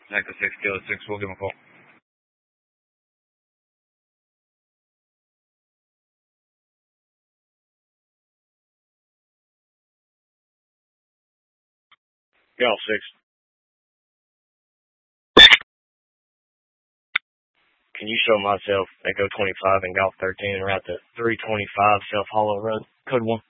Echo 6, Kilo 6, we'll give him a call. Golf 6. Can you show myself Echo 25 and Golf 13 and route to 325 South Hollow Road, code 1?